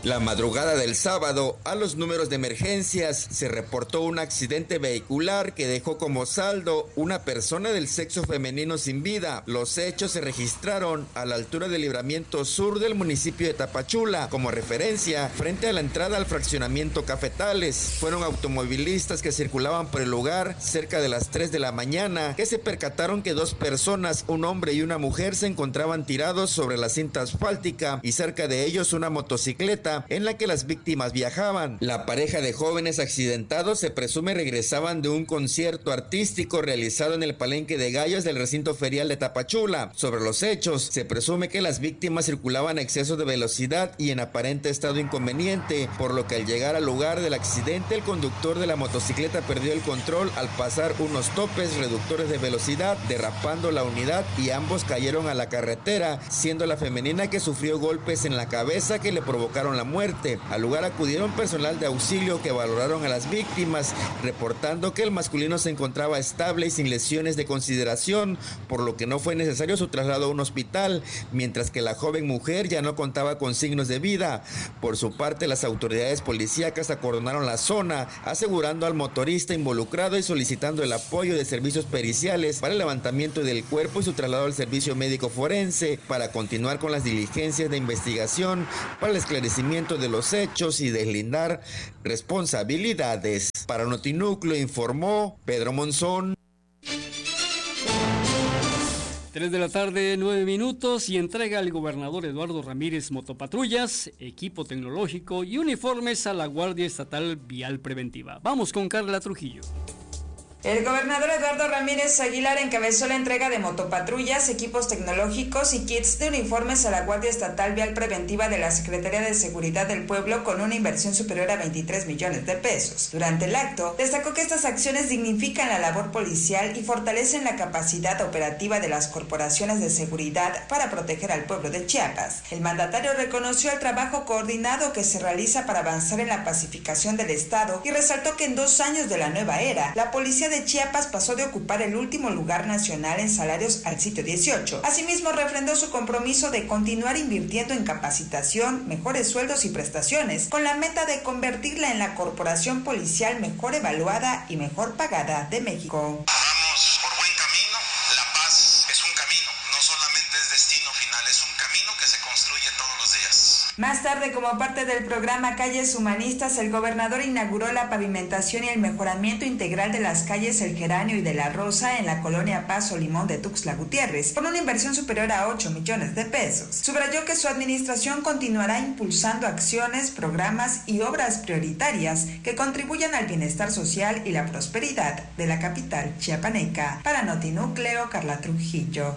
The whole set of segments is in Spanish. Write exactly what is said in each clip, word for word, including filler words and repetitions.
La madrugada del sábado, a los números de emergencias se reportó un accidente vehicular que dejó como saldo una persona del sexo femenino sin vida. Los hechos se registraron a la altura del libramiento sur del municipio de Tapachula. Como referencia, frente a la entrada al fraccionamiento Cafetales, fueron automovilistas que circulaban por el lugar cerca de las tres de la mañana que se percataron que dos personas, un hombre y una mujer, se encontraban tirados sobre la cinta asfáltica y cerca de ellos una motocicleta en la que las víctimas viajaban. La pareja de jóvenes accidentados se presume regresaban de un concierto artístico realizado en el Palenque de Gallos del recinto ferial de Tapachula. Sobre los hechos, se presume que las víctimas circulaban a exceso de velocidad y en aparente estado inconveniente, por lo que al llegar al lugar del accidente, el conductor de la motocicleta perdió el control al pasar unos topes reductores de velocidad, derrapando la unidad, y ambos cayeron a la carretera, siendo la femenina que sufrió golpes en la cabeza que le provocaron la muerte. Al lugar acudieron personal de auxilio que valoraron a las víctimas, reportando que el masculino se encontraba estable y sin lesiones de consideración, por lo que no fue necesario su traslado a un hospital, mientras que la joven mujer ya no contaba con signos de vida. Por su parte, las autoridades policíacas acordonaron la zona, asegurando al motorista involucrado y solicitando el apoyo de servicios periciales para el levantamiento del cuerpo y su traslado al servicio médico forense para continuar con las diligencias de investigación para el esclarecimiento de los hechos y deslindar responsabilidades. Para Notinúcleo informó Pedro Monzón. tres de la tarde, nueve minutos, y entrega al gobernador Eduardo Ramírez motopatrullas, equipo tecnológico y uniformes a la Guardia Estatal Vial Preventiva. Vamos con Carla Trujillo. El gobernador Eduardo Ramírez Aguilar encabezó la entrega de motopatrullas, equipos tecnológicos y kits de uniformes a la Guardia Estatal Vial Preventiva de la Secretaría de Seguridad del Pueblo con una inversión superior a veintitrés millones de pesos. Durante el acto, destacó que estas acciones dignifican la labor policial y fortalecen la capacidad operativa de las corporaciones de seguridad para proteger al pueblo de Chiapas. El mandatario reconoció el trabajo coordinado que se realiza para avanzar en la pacificación del Estado y resaltó que en dos años de la nueva era, la policía de Chiapas pasó de ocupar el último lugar nacional en salarios al sitio dieciocho. Asimismo, refrendó su compromiso de continuar invirtiendo en capacitación, mejores sueldos y prestaciones, con la meta de convertirla en la corporación policial mejor evaluada y mejor pagada de México. Vamos por buen camino. La paz es un camino, no solamente es destino final, es un camino que se construye todos los días. Más tarde, como parte del programa Calles Humanistas, el gobernador inauguró la pavimentación y el mejoramiento integral de las calles El Geranio y de la Rosa en la colonia Paso Limón de Tuxtla Gutiérrez, con una inversión superior a ocho millones de pesos. Subrayó que su administración continuará impulsando acciones, programas y obras prioritarias que contribuyan al bienestar social y la prosperidad de la capital chiapaneca. Para Notinúcleo, Carla Trujillo.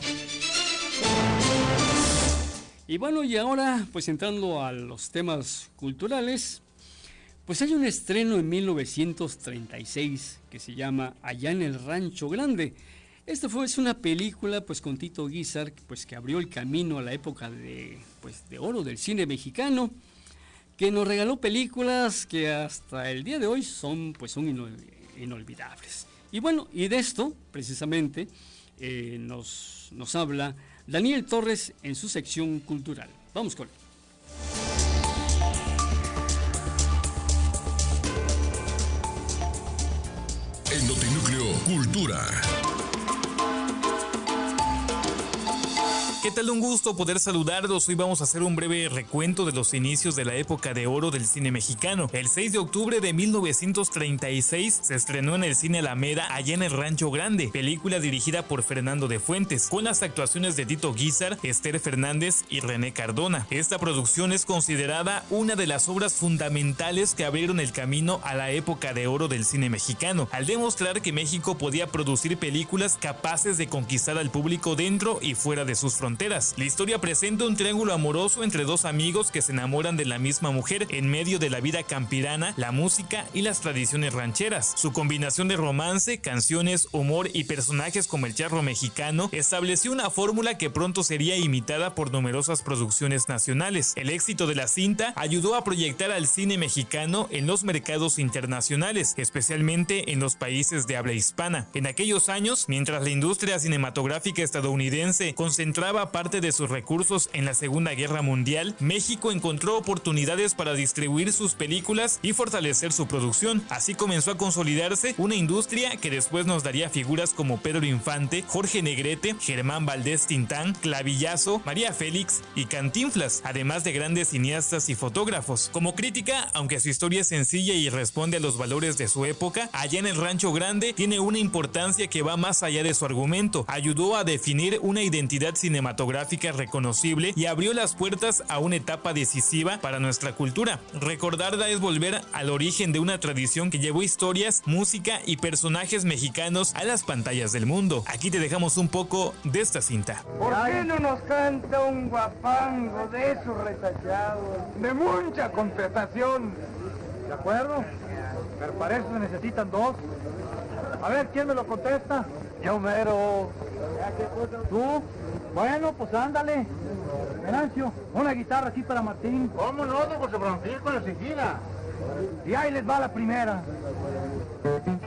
Y bueno, y ahora, pues entrando a los temas culturales, pues hay un estreno en mil novecientos treinta y seis que se llama Allá en el Rancho Grande. Esta fue es una película pues con Tito Guízar, pues que abrió el camino a la época de pues de oro del cine mexicano, que nos regaló películas que hasta el día de hoy son pues son inol- inolvidables. Y bueno, y de esto precisamente eh, nos nos habla Daniel Torres en su sección cultural. Vamos con él. En Notinúcleo Cultura. ¿Qué tal? Un gusto poder saludarlos. Hoy vamos a hacer un breve recuento de los inicios de la época de oro del cine mexicano. El seis de octubre de mil novecientos treinta y seis se estrenó en el cine Alameda Allá en el Rancho Grande, película dirigida por Fernando de Fuentes, con las actuaciones de Tito Guízar, Esther Fernández y René Cardona. Esta producción es considerada una de las obras fundamentales que abrieron el camino a la época de oro del cine mexicano, al demostrar que México podía producir películas capaces de conquistar al público dentro y fuera de sus fronteras. La historia presenta un triángulo amoroso entre dos amigos que se enamoran de la misma mujer en medio de la vida campirana, la música y las tradiciones rancheras. Su combinación de romance, canciones, humor y personajes como el charro mexicano estableció una fórmula que pronto sería imitada por numerosas producciones nacionales. El éxito de la cinta ayudó a proyectar al cine mexicano en los mercados internacionales, especialmente en los países de habla hispana. En aquellos años, mientras la industria cinematográfica estadounidense concentraba gastaba parte de sus recursos en la Segunda Guerra Mundial, México encontró oportunidades para distribuir sus películas y fortalecer su producción. Así comenzó a consolidarse una industria que después nos daría figuras como Pedro Infante, Jorge Negrete, Germán Valdés Tintán, Clavillazo, María Félix y Cantinflas, además de grandes cineastas y fotógrafos. Como crítica, aunque su historia es sencilla y responde a los valores de su época, Allá en el Rancho Grande tiene una importancia que va más allá de su argumento. Ayudó a definir una identidad cinematográfica reconocible y abrió las puertas a una etapa decisiva para nuestra cultura. Recordarla es volver al origen de una tradición que llevó historias, música y personajes mexicanos a las pantallas del mundo. Aquí te dejamos un poco de esta cinta. ¿Por qué no nos canta un guapango de esos retachados? De mucha contestación. ¿De acuerdo? Pero para eso se necesitan dos. A ver, ¿quién me lo contesta? Yo mero. ¿Tú? Bueno, pues ándale. Venancio, una guitarra así para Martín. ¿Cómo no, don José Francisco? Enseguida. Y ahí les va la primera.